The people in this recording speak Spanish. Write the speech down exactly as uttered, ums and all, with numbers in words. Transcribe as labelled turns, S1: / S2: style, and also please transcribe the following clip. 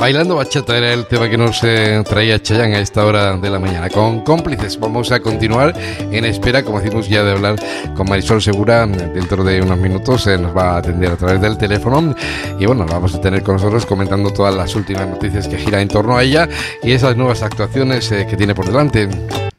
S1: Bailando bachata era el tema que nos eh, traía Chayanne a esta hora de la mañana. Con Cómplices vamos a continuar en espera, como decimos, ya de hablar con Marisol Segura. Dentro de unos minutos eh, nos va a atender a través del teléfono y bueno, la vamos a tener con nosotros comentando todas las últimas noticias que gira en torno a ella y esas nuevas actuaciones eh, que tiene por delante.